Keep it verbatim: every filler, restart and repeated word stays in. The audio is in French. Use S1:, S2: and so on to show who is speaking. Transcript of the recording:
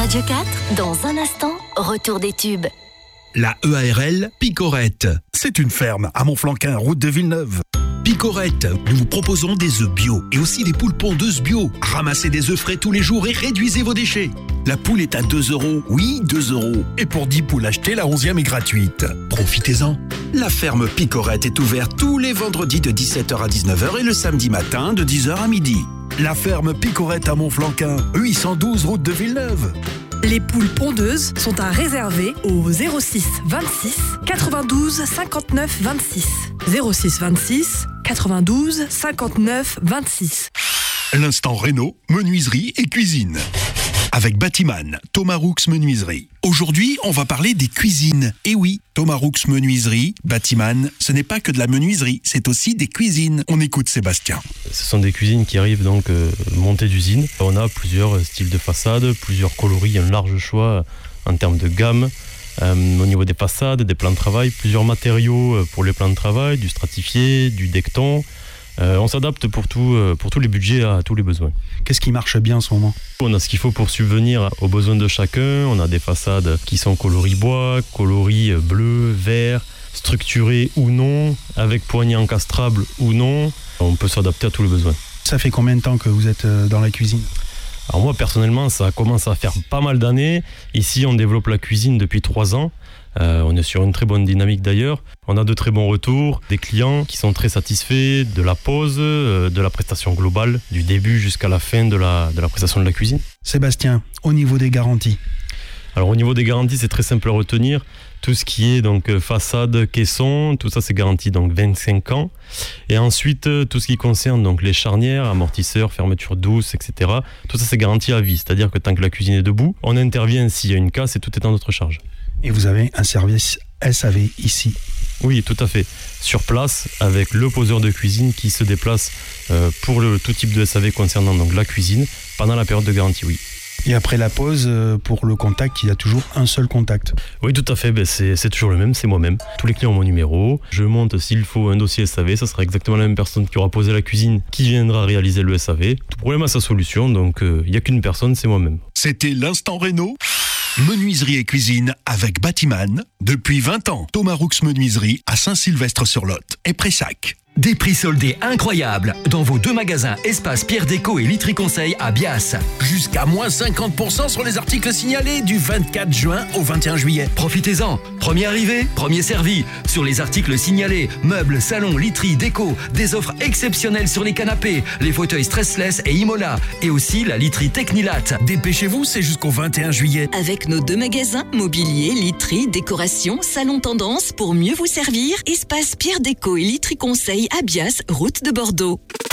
S1: Radio quatre, dans un instant, retour des tubes.
S2: La E A R L Picorette. C'est une ferme à Montflanquin, route de Villeneuve. Picorette, nous vous proposons des œufs bio et aussi des poules pondeuses bio. Ramassez des œufs frais tous les jours et réduisez vos déchets. La poule est à deux euros, oui, deux euros. Et pour dix poules achetées, la onzième est gratuite. Profitez-en. La ferme Picorette est ouverte tous les vendredis de dix-sept heures à dix-neuf heures et le samedi matin de dix heures à midi. La ferme Picorette à Montflanquin, huit cent douze route de Villeneuve.
S3: Les poules pondeuses sont à réserver au zéro six vingt-six quatre-vingt-douze cinquante-neuf vingt-six. zéro six vingt-six quatre-vingt-douze cinquante-neuf vingt-six.
S2: L'instant Renault, menuiserie et cuisine. Avec Batiman, Thomas Roux Menuiserie. Aujourd'hui, on va parler des cuisines. Et oui, Thomas Roux Menuiserie, Batiman, ce n'est pas que de la menuiserie, c'est aussi des cuisines. On écoute Sébastien.
S4: Ce sont des cuisines qui arrivent donc euh, montées d'usine. On a plusieurs styles de façades, plusieurs coloris, un large choix en termes de gamme. Euh, au niveau des façades, des plans de travail, plusieurs matériaux pour les plans de travail, du stratifié, du decton. Euh, on s'adapte pour, tout, euh, pour tous les budgets, à tous les besoins.
S5: Qu'est-ce qui marche bien en ce moment ?
S4: On a ce qu'il faut pour subvenir aux besoins de chacun. On a des façades qui sont coloris bois, coloris bleu, vert, structurées ou non, avec poignées encastrables ou non. On peut s'adapter à tous les besoins.
S5: Ça fait combien de temps que vous êtes dans la cuisine ?
S4: Alors moi, personnellement, ça commence à faire pas mal d'années. Ici, on développe la cuisine depuis trois ans. Euh, on est sur une très bonne dynamique d'ailleurs. On a de très bons retours, des clients qui sont très satisfaits de la pose, euh, de la prestation globale, du début jusqu'à la fin de la, de la prestation de la cuisine.
S5: Sébastien, au niveau des garanties ?
S4: Alors au niveau des garanties, c'est très simple à retenir. Tout ce qui est donc façade, caisson, tout ça c'est garanti donc vingt-cinq ans. Et ensuite, tout ce qui concerne donc les charnières, amortisseurs, fermetures douces, et cetera. Tout ça c'est garanti à vie, c'est-à-dire que tant que la cuisine est debout, on intervient s'il y a une casse et tout est en notre charge.
S5: Et vous avez un service S A V ici ?
S4: Oui, tout à fait. Sur place, avec le poseur de cuisine qui se déplace euh, pour le, tout type de S A V concernant donc la cuisine pendant la période de garantie, oui.
S5: Et après la pause, pour le contact, il y a toujours un seul contact.
S4: Oui, tout à fait. Ben c'est, c'est toujours le même, c'est moi-même. Tous les clients ont mon numéro. Je monte, s'il faut, un dossier S A V. Ça sera exactement la même personne qui aura posé la cuisine qui viendra réaliser le S A V. Tout problème a sa solution, donc il euh, n'y a qu'une personne, c'est moi-même.
S2: C'était l'instant Renault. Menuiserie et cuisine avec Batiman. Depuis vingt ans, Thomas Roux Menuiserie à Saint-Sylvestre-sur-Lot et Pressac.
S6: Des prix soldés incroyables dans vos deux magasins Espace Pierre Déco et Literie Conseil à Bias.
S7: Jusqu'à moins cinquante pour cent sur les articles signalés du vingt-quatre juin au vingt et un juillet.
S6: Profitez-en. Premier arrivé, premier servi. Sur les articles signalés, meubles, salons, literie, déco, des offres exceptionnelles sur les canapés, les fauteuils stressless et Imola. Et aussi la literie Technilat.
S7: Dépêchez-vous, c'est jusqu'au vingt et un juillet.
S1: Avec nos deux magasins, mobilier, literie, décoration, salon tendance, pour mieux vous servir, Espace Pierre Déco et Literie Conseil à Bias, route de Bordeaux.